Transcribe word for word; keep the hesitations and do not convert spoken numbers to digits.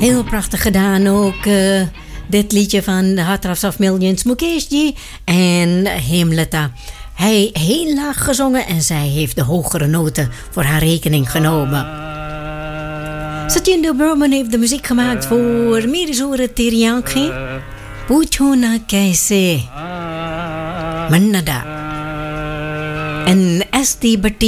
Heel prachtig gedaan ook. Uh, dit liedje van Hatrafs of Millions, Mukeshji en Hemlata. Hij heel laag gezongen en zij heeft de hogere noten voor haar rekening genomen. Satinder Burman heeft de muziek gemaakt voor Mirzura Teriankhi. Puchona Kaise Mannada en S T Bhatti